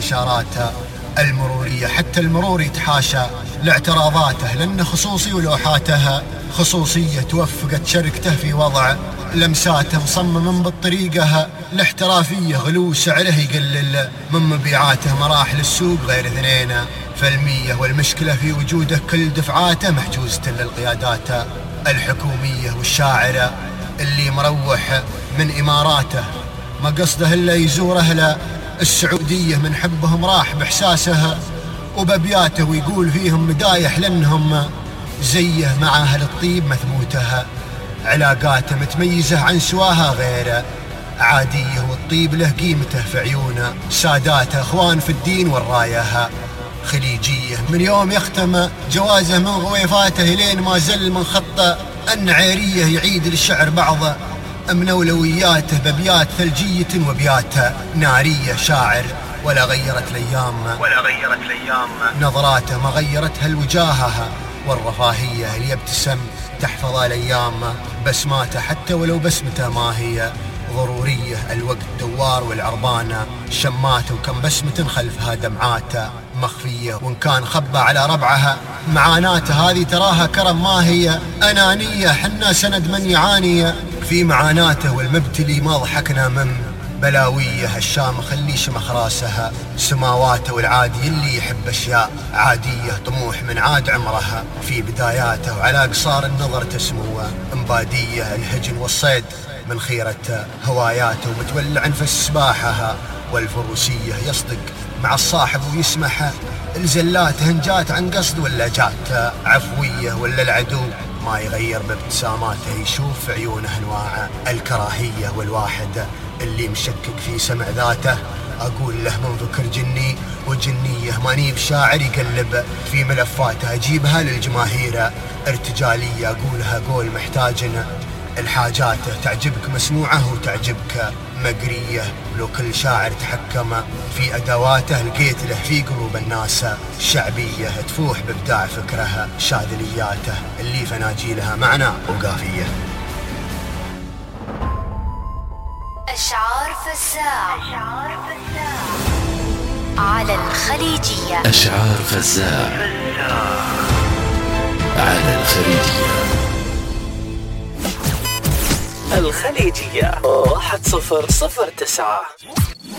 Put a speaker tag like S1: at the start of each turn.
S1: إشاراته المرورية، حتى المرور يتحاشى لاعتراضاته، لأن خصوصي ولوحاتها خصوصية توفقت شركته في وضع لمساته، مصمم بالطريقة الاحترافية، غلو سعره يقلل من مبيعاته، مراحل السوق غير 2%، والمشكلة في وجوده كل دفعاته محجوزة للقيادات الحكومية، والشاعر اللي مروح من إماراته ما قصده إلا يزور أهل السعودية، من حبهم راح بإحساسه وببياته، ويقول فيهم مدايح لأنهم زيه مع أهل الطيب مثبوته، علاقاته متميزة عن سواها غير عادية، والطيب له قيمته في عيونه ساداته، أخوان في الدين والراية خليجية. من يوم يختم جوازه من غويفاته لين ما زل من خطه النعيرية، يعيد للشعر بعض من أولوياته ببيات ثلجية وبيات نارية، شاعر ولا غيرت الأيام نظراته، ما غيرتها الوجاهة والرفاهية، اللي يبتسم تحفظ الأيام بسماته، حتى ولو بسمته ما هي ضرورية، الوقت دوار والعربانة شماته، وكم بسمة خلفها دمعاته مخفية، وإن كان خبى على ربعها معاناته، هذه تراها كرم ما هي أنانية، حنا سند من يعاني في معاناته، والمبتلي ما ضحكنا من بلاويه، الشام خليش مخراسها سماواته، والعادي اللي يحب أشياء عادية، طموح من عاد عمرها في بداياته، وعلى قصار النظر تسمو امبادية، الهجن والصيد من خيرة هواياته، ومتولع في السباحة والفروسية، يصدق مع الصاحب ويسمح الزلات، هنجات عن قصد ولا جات عفوية، ولا العدو ما يغير بابتساماته، يشوف في عيونه انواع الكراهية، والواحد اللي مشكك في سمع ذاته اقول له من ذكر جني وجنية، ماني بشاعر يقلب في ملفاته، اجيبها للجماهير ارتجالية، اقولها قول محتاج الحاجات تعجبك مسموعه وتعجبك مقرية، لو كل شاعر تحكم في أدواته لقيت له في قلوب الناس شعبية، تفوح بإبداع فكرها شاذلياته اللي فناجيلها معنى وقافية.
S2: أشعار فزاع على الخليجية.
S3: أشعار فزاع على الخليجية. الخليجية 1009.